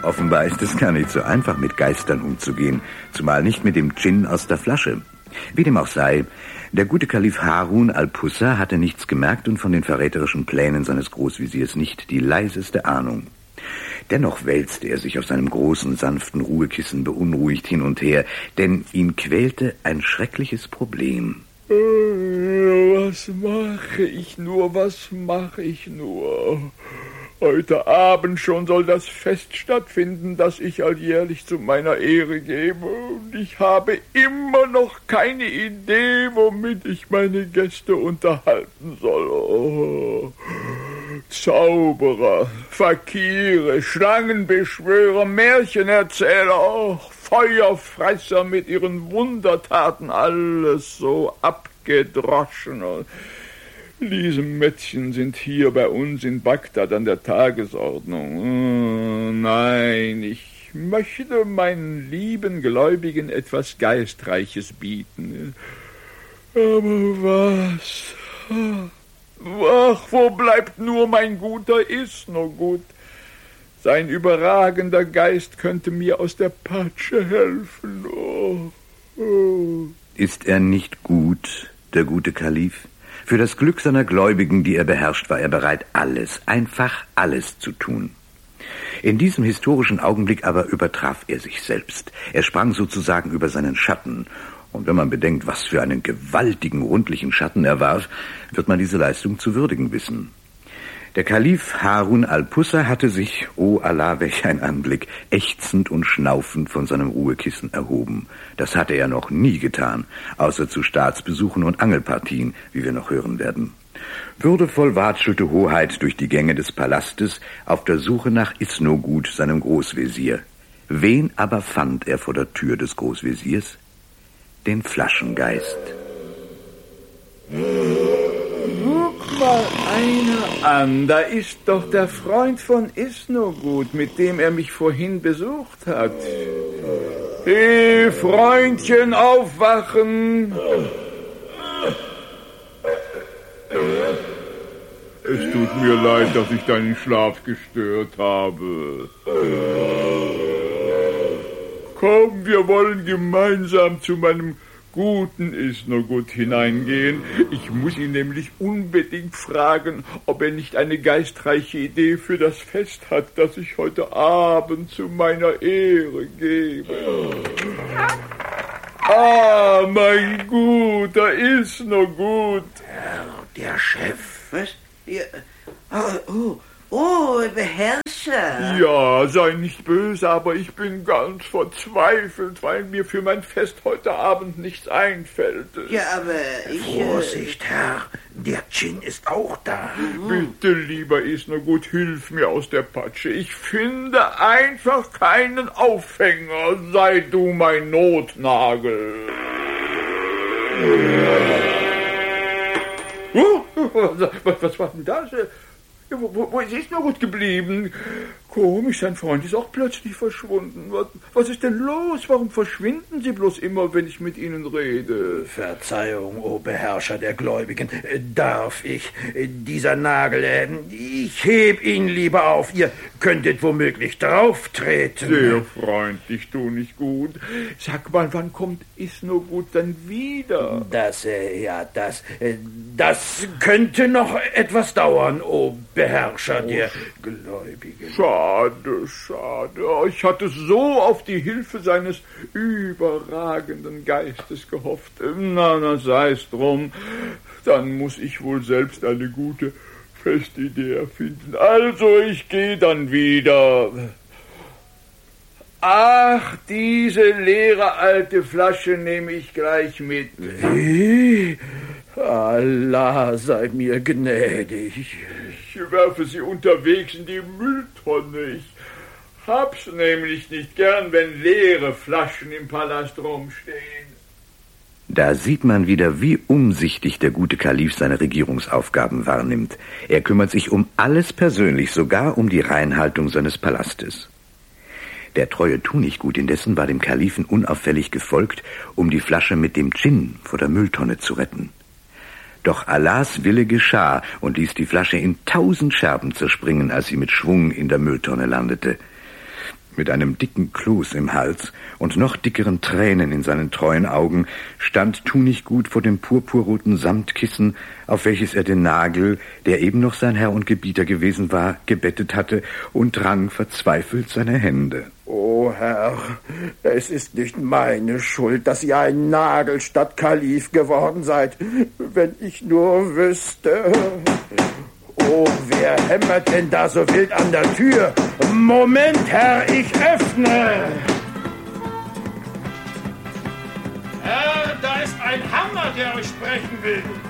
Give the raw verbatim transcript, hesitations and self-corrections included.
Offenbar ist es gar nicht so einfach, mit Geistern umzugehen, zumal nicht mit dem Dschinn aus der Flasche. Wie dem auch sei, der gute Kalif Harun al-Pussa hatte nichts gemerkt und von den verräterischen Plänen seines Großwesirs nicht die leiseste Ahnung. Dennoch wälzte er sich auf seinem großen, sanften Ruhekissen beunruhigt hin und her, denn ihn quälte ein schreckliches Problem. Was mache ich nur, was mache ich nur? Heute Abend schon soll das Fest stattfinden, das ich alljährlich zu meiner Ehre gebe. Und ich habe immer noch keine Idee, womit ich meine Gäste unterhalten soll. Oh. Zauberer, Fakire, Schlangenbeschwörer, Märchenerzähler, oh, Feuerfresser mit ihren Wundertaten, alles so abgedroschen. Diese Mädchen sind hier bei uns in Bagdad an der Tagesordnung. Oh, nein, ich möchte meinen lieben Gläubigen etwas Geistreiches bieten. Aber was? Ach, wo bleibt nur mein guter Isnogut? Sein überragender Geist könnte mir aus der Patsche helfen. Oh, oh. Ist er nicht gut, der gute Kalif? Für das Glück seiner Gläubigen, die er beherrscht, war er bereit, alles, einfach alles zu tun. In diesem historischen Augenblick aber übertraf er sich selbst. Er sprang sozusagen über seinen Schatten. Und wenn man bedenkt, was für einen gewaltigen, rundlichen Schatten er warf, wird man diese Leistung zu würdigen wissen. Der Kalif Harun al-Pussa hatte sich, oh Allah, welch ein Anblick, ächzend und schnaufend von seinem Ruhekissen erhoben. Das hatte er noch nie getan, außer zu Staatsbesuchen und Angelpartien, wie wir noch hören werden. Würdevoll watschelte Hoheit durch die Gänge des Palastes auf der Suche nach Isnogut, seinem Großwesir. Wen aber fand er vor der Tür des Großwesirs? Den Flaschengeist. Guck mal einer an, da ist doch der Freund von Isnogut, mit dem er mich vorhin besucht hat. Hey, Freundchen, aufwachen! Es tut mir leid, dass ich deinen Schlaf gestört habe. Komm, wir wollen gemeinsam zu meinem guten Isnogut hineingehen. Ich muss ihn nämlich unbedingt fragen, ob er nicht eine geistreiche Idee für das Fest hat, das ich heute Abend zu meiner Ehre gebe. Ah, mein guter Isnogut. Herr, der Chef. Was? Ja. Oh, oh, oh, Beherrscher. Ja, sei nicht böse, aber ich bin ganz verzweifelt, weil mir für mein Fest heute Abend nichts einfällt. Ja, aber ich... Vorsicht, Herr, der Dschinn ist auch da. Bitte, lieber Isnogut, hilf mir aus der Patsche. Ich finde einfach keinen Aufhänger. Sei du mein Notnagel. Oh, was, was war denn das? Wo, wo, wo ist Isnogut geblieben? Komisch, sein Freund ist auch plötzlich verschwunden. Was, was ist denn los? Warum verschwinden Sie bloß immer, wenn ich mit Ihnen rede? Verzeihung, o Beherrscher der Gläubigen. Darf ich? Dieser Nagel, ich heb ihn lieber auf. Ihr könntet womöglich drauftreten. Sehr freundlich, tu nicht gut. Sag mal, wann kommt Isnogut dann wieder? Das, äh, ja, das, äh, das könnte noch etwas dauern, o Beherrscher oh, der Gläubigen. Schade, schade. Ich hatte so auf die Hilfe seines überragenden Geistes gehofft. Na, na, sei es drum. Dann muss ich wohl selbst eine gute Festidee erfinden. Also, ich gehe dann wieder. Ach, diese leere alte Flasche nehme ich gleich mit. Wie? Allah sei mir gnädig. Ich werfe sie unterwegs in die Mülltonne. Ich hab's nämlich nicht gern, wenn leere Flaschen im Palast rumstehen. Da sieht man wieder, wie umsichtig der gute Kalif seine Regierungsaufgaben wahrnimmt. Er kümmert sich um alles persönlich, sogar um die Reinhaltung seines Palastes. Der treue Tunichtgut indessen war dem Kalifen unauffällig gefolgt, um die Flasche mit dem Dschinn vor der Mülltonne zu retten. Doch Allahs Wille geschah und ließ die Flasche in tausend Scherben zerspringen, als sie mit Schwung in der Mülltonne landete. mit einem dicken Kloß im Hals und noch dickeren Tränen in seinen treuen Augen, stand Tunichgut vor dem purpurroten Samtkissen, auf welches er den Nagel, der eben noch sein Herr und Gebieter gewesen war, gebettet hatte und rang verzweifelt seine Hände. »O Herr, es ist nicht meine Schuld, dass ihr ein Nagel statt Kalif geworden seid. Wenn ich nur wüsste... Oh, wer hämmert denn da so wild an der Tür? Moment, Herr, ich öffne! Herr, da ist ein Hammer, der euch sprechen will.